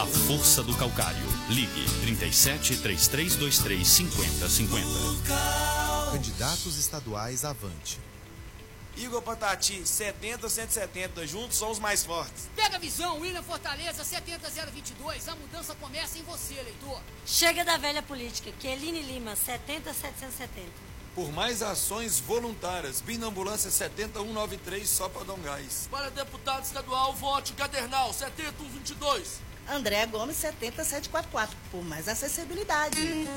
A força do calcário. Ligue 37 3323 5050. Candidatos estaduais Avante. Igor Patati, 70-170, juntos somos mais fortes. Pega a visão, William Fortaleza, 70022, a mudança começa em você, eleitor. Chega da velha política, Keline Lima, 70770. Por mais ações voluntárias, Binambulância 70193, só para dar um gás. Para deputado estadual, vote Cadernal, 70122. André Gomes, 70744, por mais acessibilidade.